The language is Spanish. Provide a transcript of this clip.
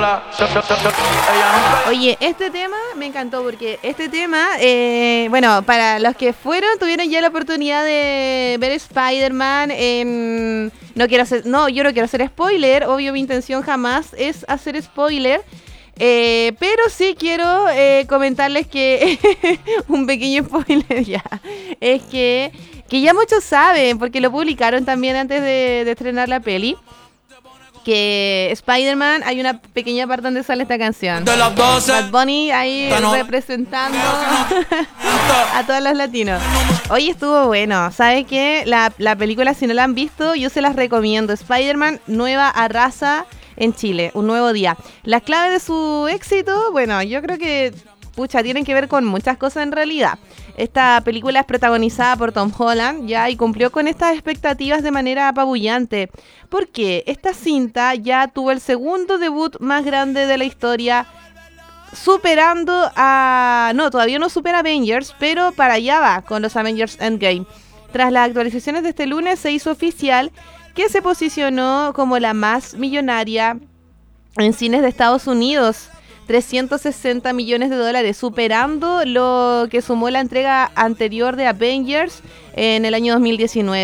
Oye, este tema me encantó porque este tema, bueno, para los que tuvieron ya la oportunidad de ver Spider-Man en... yo no quiero hacer spoiler, obvio mi intención jamás es hacer spoiler, pero sí quiero comentarles que un pequeño spoiler ya, es que ya muchos saben, porque lo publicaron también antes de estrenar la peli, que Spider-Man hay una pequeña parte donde sale esta canción. Bad Bunny ahí representando a todos los latinos. Hoy estuvo bueno. ¿Sabes qué? La película, si no la han visto, yo se las recomiendo. Spider-Man, nueva arrasa en Chile, un nuevo día. Las claves de su éxito, bueno, yo creo que tienen que ver con muchas cosas en realidad. Esta película es protagonizada por Tom Holland, ya, y cumplió con estas expectativas de manera apabullante, porque esta cinta ya tuvo el segundo debut más grande de la historia, superando a... No, todavía no supera Avengers, pero para allá va con los Avengers Endgame. Tras las actualizaciones de este lunes se hizo oficial que se posicionó como la más millonaria en cines de Estados Unidos. 360 millones de dólares, superando lo que sumó la entrega anterior de Avengers en el año 2019.